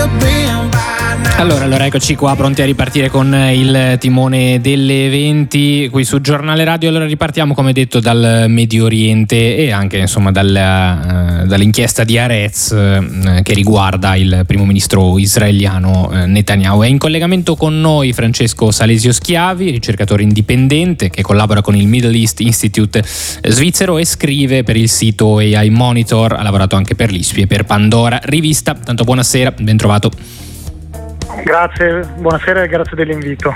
Allora, eccoci qua pronti a ripartire con il timone delle 20 qui su Giornale Radio. Allora ripartiamo, come detto, dal Medio Oriente e anche insomma dall'inchiesta di Haaretz che riguarda il primo ministro israeliano Netanyahu. È in collegamento con noi Francesco Salesio Schiavi, ricercatore indipendente che collabora con il Middle East Institute svizzero e scrive per il sito AI Monitor. Ha lavorato anche per l'ISPI e per Pandora Rivista. Tanto buonasera, ben trovato. Grazie, buonasera e grazie dell'invito.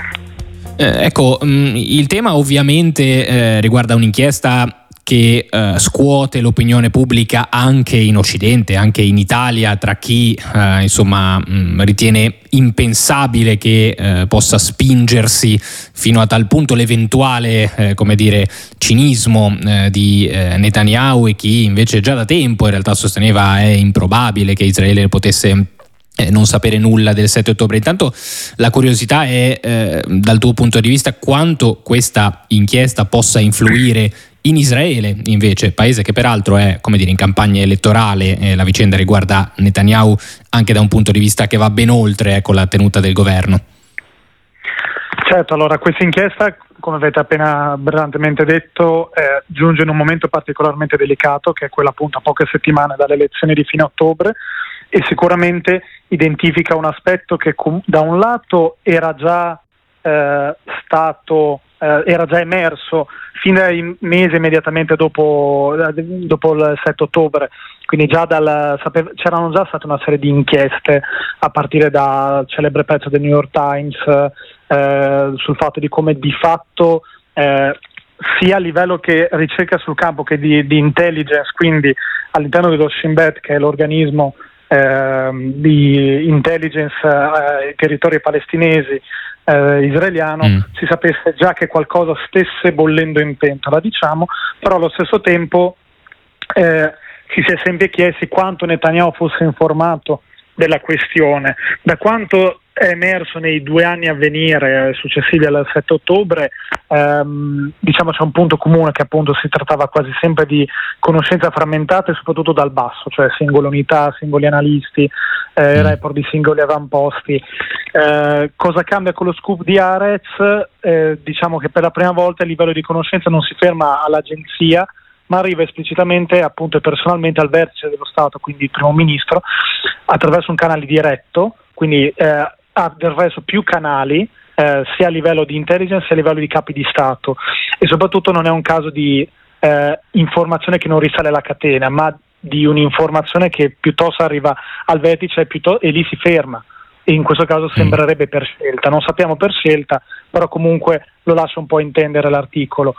Il tema ovviamente riguarda un'inchiesta che scuote l'opinione pubblica anche in Occidente, anche in Italia, tra chi ritiene impensabile che possa spingersi fino a tal punto l'eventuale cinismo di Netanyahu e chi invece già da tempo in realtà sosteneva è improbabile che Israele potesse non sapere nulla del 7 ottobre. Intanto la curiosità è dal tuo punto di vista quanto questa inchiesta possa influire in Israele, invece, paese che peraltro è in campagna elettorale. La vicenda riguarda Netanyahu anche da un punto di vista che va ben oltre la tenuta del governo. Certo, allora questa inchiesta, come avete appena brillantemente detto, giunge in un momento particolarmente delicato, che è quella appunto a poche settimane dalle elezioni di fine ottobre, e sicuramente identifica un aspetto che da un lato era già emerso fin dai mesi immediatamente dopo il 7 ottobre, quindi c'erano già state una serie di inchieste a partire dal celebre pezzo del New York Times sul fatto di come di fatto sia a livello che ricerca sul campo che di intelligence, quindi all'interno dello Shin Bet, che è l'organismo di intelligence ai territori palestinesi israeliano, si sapesse già che qualcosa stesse bollendo in pentola, però allo stesso tempo ci si è sempre chiesti quanto Netanyahu fosse informato della questione. Da quanto è emerso nei 2 anni a venire successivi al 7 ottobre, c'è un punto comune, che appunto si trattava quasi sempre di conoscenza frammentata e soprattutto dal basso, cioè singole unità, singoli analisti, report di singoli avamposti. Cosa cambia con lo scoop di Haaretz? Che per la prima volta il livello di conoscenza non si ferma all'agenzia, ma arriva esplicitamente appunto e personalmente al vertice dello Stato, quindi il primo ministro, attraverso un canale diretto, quindi attraverso più canali, sia a livello di intelligence sia a livello di capi di Stato, e soprattutto non è un caso di informazione che non risale alla catena, ma di un'informazione che piuttosto arriva al vertice e lì si ferma, e in questo caso sembrerebbe per scelta. Non sappiamo per scelta, però comunque lo lascia un po' intendere l'articolo.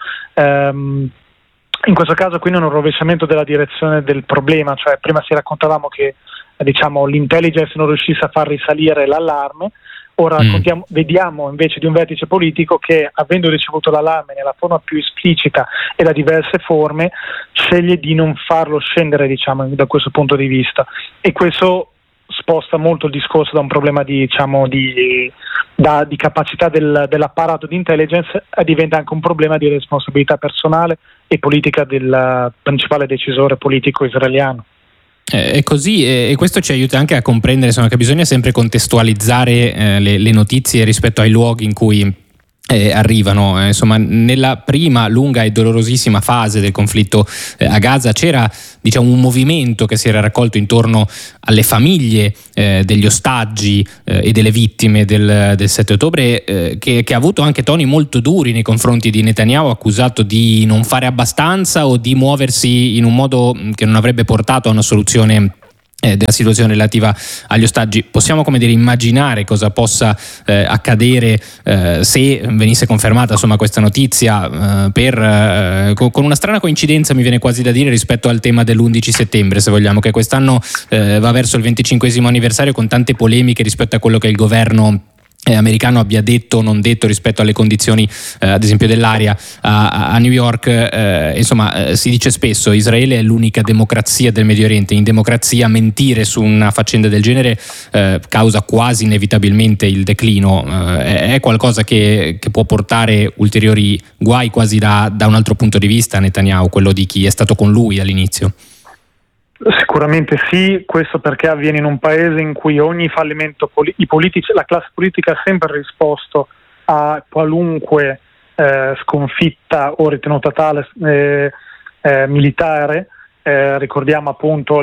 In questo caso quindi è un rovesciamento della direzione del problema, cioè prima si raccontavamo che l'intelligence non riuscisse a far risalire l'allarme, ora vediamo invece di un vertice politico che, avendo ricevuto l'allarme nella forma più esplicita e da diverse forme, sceglie di non farlo scendere da questo punto di vista, e questo sposta molto il discorso da un problema di capacità dell'apparato di intelligence diventa anche un problema di responsabilità personale e politica del principale decisore politico israeliano. È così, e questo ci aiuta anche a comprendere che bisogna sempre contestualizzare le notizie rispetto ai luoghi in cui arrivano. Nella prima lunga e dolorosissima fase del conflitto a Gaza c'era un movimento che si era raccolto intorno alle famiglie degli ostaggi e delle vittime del 7 ottobre che ha avuto anche toni molto duri nei confronti di Netanyahu, accusato di non fare abbastanza o di muoversi in un modo che non avrebbe portato a una soluzione della situazione relativa agli ostaggi. Possiamo immaginare cosa possa accadere se venisse confermata questa notizia con una strana coincidenza, mi viene quasi da dire, rispetto al tema dell'11 settembre, se vogliamo, che quest'anno va verso il 25esimo anniversario, con tante polemiche rispetto a quello che il governo americano abbia detto o non detto rispetto alle condizioni ad esempio dell'aria a New York. Si dice spesso Israele è l'unica democrazia del Medio Oriente. In democrazia mentire su una faccenda del genere causa quasi inevitabilmente il declino. È qualcosa che può portare ulteriori guai quasi da un altro punto di vista Netanyahu, quello di chi è stato con lui all'inizio. Sicuramente sì, questo perché avviene in un paese in cui ogni fallimento la classe politica ha sempre risposto a qualunque sconfitta o ritenuta tale militare. Ricordiamo appunto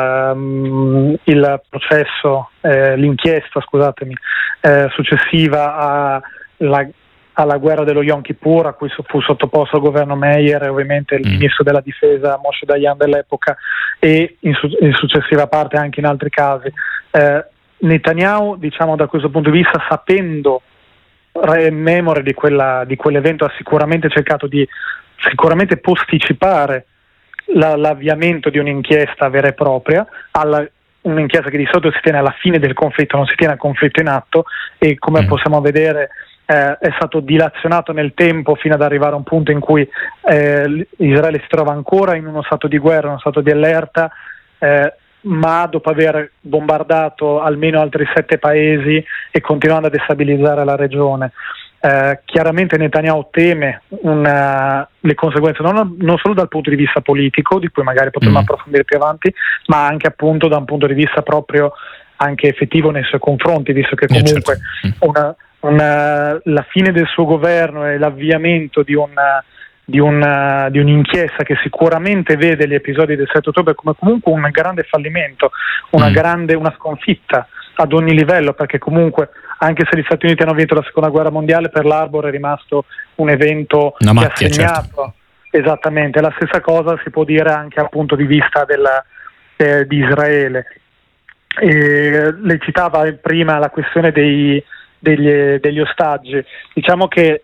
il processo, l'inchiesta, scusatemi, successiva alla guerra dello Yom Kippur, a cui fu sottoposto il governo Meir e ovviamente il ministro della difesa Moshe Dayan dell'epoca, e in successiva parte anche in altri casi. Netanyahu, diciamo, da questo punto di vista, sapendo in memoria di quell'evento, ha sicuramente cercato di posticipare l'avviamento di un'inchiesta vera e propria, un'inchiesta che di solito si tiene alla fine del conflitto, non si tiene al conflitto in atto, e come possiamo vedere è stato dilazionato nel tempo fino ad arrivare a un punto in cui Israele si trova ancora in uno stato di guerra, uno stato di allerta, ma dopo aver bombardato almeno altri 7 paesi e continuando a destabilizzare la regione. Chiaramente Netanyahu teme le conseguenze non solo dal punto di vista politico, di cui magari potremo approfondire più avanti, ma anche appunto da un punto di vista proprio anche effettivo nei suoi confronti, visto che comunque la fine del suo governo e l'avviamento di un'inchiesta che sicuramente vede gli episodi del 7 ottobre come comunque un grande fallimento, una sconfitta ad ogni livello, perché comunque anche se gli Stati Uniti hanno vinto la seconda guerra mondiale, per l'Arbor è rimasto un evento che ha segnato esattamente. La stessa cosa si può dire anche dal punto di vista di Israele. Lei citava prima la questione degli ostaggi. Diciamo che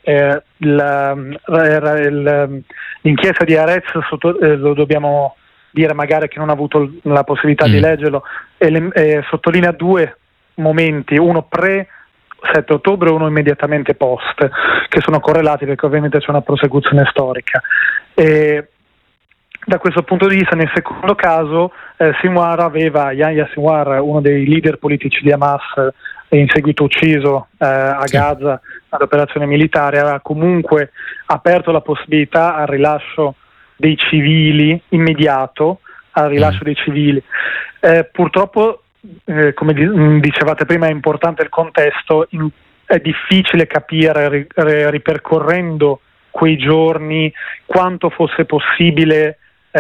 l'inchiesta di Haaretz, lo dobbiamo dire, magari che non ha avuto la possibilità di leggerlo, sottolinea 2 momenti, uno pre 7 ottobre e uno immediatamente post, che sono correlati perché ovviamente c'è una prosecuzione storica. E da questo punto di vista, nel secondo caso, Yahya Sinwar, uno dei leader politici di Hamas, in seguito ucciso a Gaza ad operazione militare, aveva comunque aperto la possibilità al rilascio dei civili immediato, dei civili. Purtroppo, come dicevate prima, è importante il contesto, è difficile capire ripercorrendo quei giorni quanto fosse possibile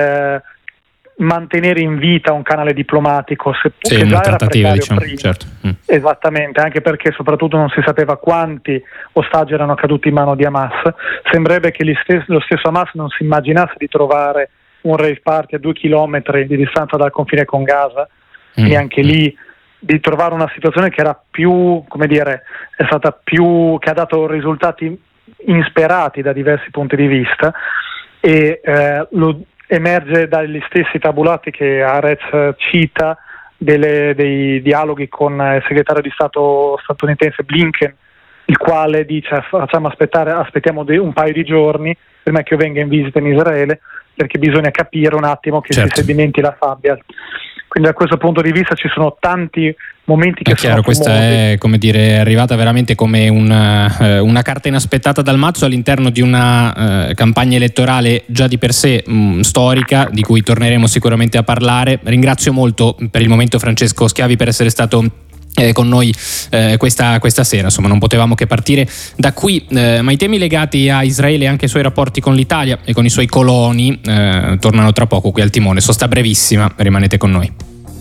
mantenere in vita un canale diplomatico, che già era precario, diciamo, prima. Certo. Esattamente, anche perché soprattutto non si sapeva quanti ostaggi erano caduti in mano di Hamas. Sembrerebbe che lo stesso Hamas non si immaginasse di trovare un rave party a 2 chilometri di distanza dal confine con Gaza, e anche lì di trovare una situazione che era più, come dire, è stata più, che ha dato risultati insperati da diversi punti di vista, e emerge dagli stessi tabulati che Haaretz cita dei dialoghi con il segretario di Stato statunitense Blinken, il quale dice: aspettiamo un paio di giorni prima che io venga in visita in Israele, perché bisogna capire un attimo che si sedimenti la sabbia. Quindi da questo punto di vista ci sono tanti momenti che sono questa è, come dire, arrivata veramente come una carta inaspettata dal mazzo all'interno di una campagna elettorale già di per sé storica, di cui torneremo sicuramente a parlare. Ringrazio molto per il momento Francesco Schiavi per essere stato con noi questa sera. Insomma, non potevamo che partire da qui, ma i temi legati a Israele e anche i suoi rapporti con l'Italia e con i suoi coloni tornano tra poco qui al timone. Sosta brevissima, rimanete con noi.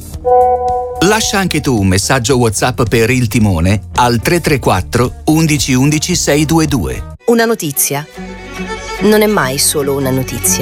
Lascia anche tu un messaggio WhatsApp per il timone al 334 11 11 622. Una notizia non è mai solo una notizia.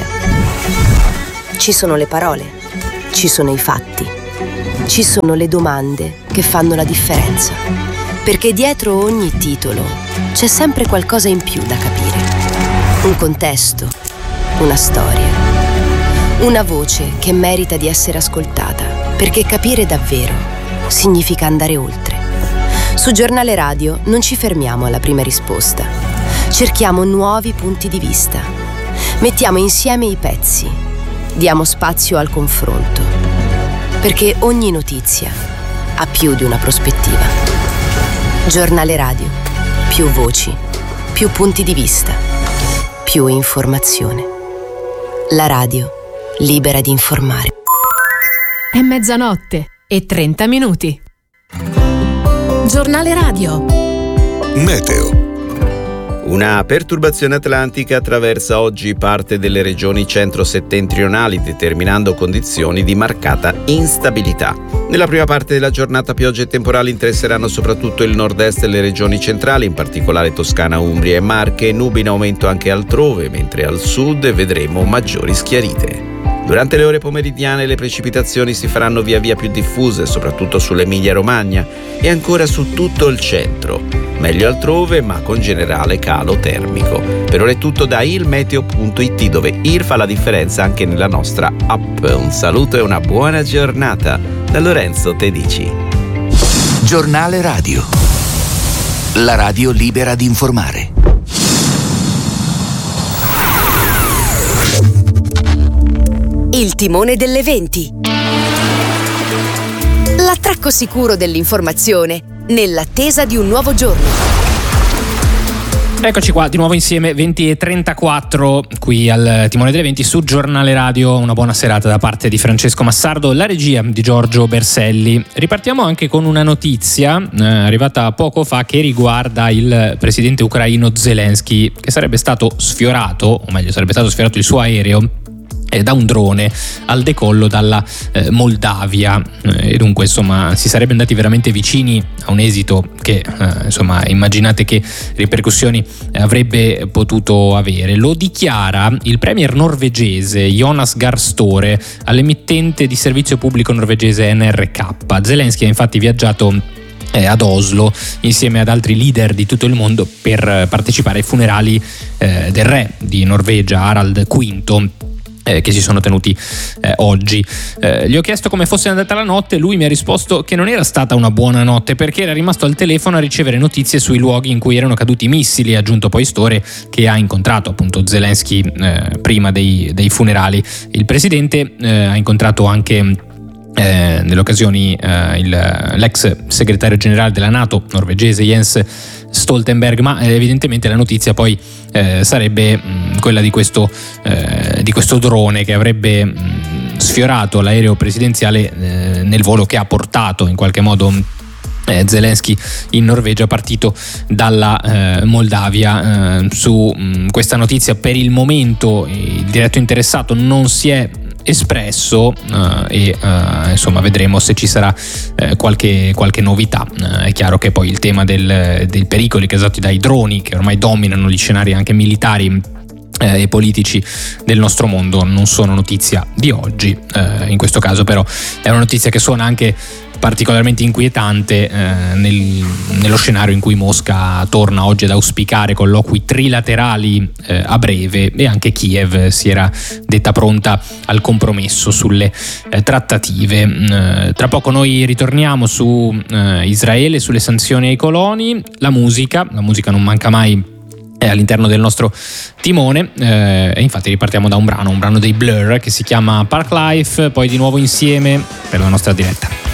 Ci sono le parole, ci sono i fatti, ci sono le domande che fanno la differenza, perché dietro ogni titolo c'è sempre qualcosa in più da capire. Un contesto, una storia, una voce che merita di essere ascoltata, perché capire davvero significa andare oltre. Su Giornale Radio non ci fermiamo alla prima risposta, cerchiamo nuovi punti di vista, mettiamo insieme i pezzi, diamo spazio al confronto, perché ogni notizia ha più di una prospettiva. Giornale Radio, più voci, più punti di vista, più informazione. La radio libera di informare. È 00:30. Giornale radio. Meteo. Una perturbazione atlantica attraversa oggi parte delle regioni centro-settentrionali, determinando condizioni di marcata instabilità. Nella prima parte della giornata piogge e temporali interesseranno soprattutto il nord-est e le regioni centrali, in particolare Toscana, Umbria e Marche, nubi in aumento anche altrove, mentre al sud vedremo maggiori schiarite. Durante le ore pomeridiane le precipitazioni si faranno via via più diffuse, soprattutto sull'Emilia-Romagna e ancora su tutto il centro. Meglio altrove, ma con generale calo termico. Per ora è tutto da ilmeteo.it, dove IR fa la differenza anche nella nostra app. Un saluto e una buona giornata da Lorenzo Tedici. Giornale radio. La radio libera di informare. Il timone delle 20. L'attracco sicuro dell'informazione nell'attesa di un nuovo giorno. Eccoci qua di nuovo insieme, 20:34 qui al timone delle 20 su Giornale Radio. Una buona serata da parte di Francesco Massardo, la regia di Giorgio Berselli. Ripartiamo anche con una notizia arrivata poco fa che riguarda il presidente ucraino Zelensky, che sarebbe stato sfiorato, o meglio sarebbe stato sfiorato il suo aereo da un drone al decollo dalla Moldavia, e dunque insomma si sarebbe andati veramente vicini a un esito che insomma immaginate che ripercussioni avrebbe potuto avere. Lo dichiara il premier norvegese Jonas Gahr Støre all'emittente di servizio pubblico norvegese NRK. Zelensky ha infatti viaggiato ad Oslo insieme ad altri leader di tutto il mondo per partecipare ai funerali del re di Norvegia, Harald V, che si sono tenuti oggi. Gli ho chiesto come fosse andata la notte, lui mi ha risposto che non era stata una buona notte perché era rimasto al telefono a ricevere notizie sui luoghi in cui erano caduti i missili. Ha aggiunto poi Støre che ha incontrato appunto Zelensky prima dei funerali. Il presidente ha incontrato anche nelle occasioni l'ex segretario generale della NATO norvegese Jens Stoltenberg, ma evidentemente la notizia poi sarebbe quella di questo drone che avrebbe sfiorato l'aereo presidenziale nel volo che ha portato in qualche modo Zelensky in Norvegia, partito dalla Moldavia. Su questa notizia per il momento il diretto interessato non si è espresso e insomma vedremo se ci sarà qualche novità. È chiaro che poi il tema dei pericoli causati dai droni, che ormai dominano gli scenari anche militari e politici del nostro mondo, non sono notizia di oggi. In questo caso però è una notizia che suona anche particolarmente inquietante nello scenario in cui Mosca torna oggi ad auspicare colloqui trilaterali a breve, e anche Kiev si era detta pronta al compromesso sulle trattative. Tra poco noi ritorniamo su Israele, sulle sanzioni ai coloni. La musica non manca mai all'interno del nostro timone, e infatti ripartiamo da un brano dei Blur che si chiama Park Life, poi di nuovo insieme per la nostra diretta.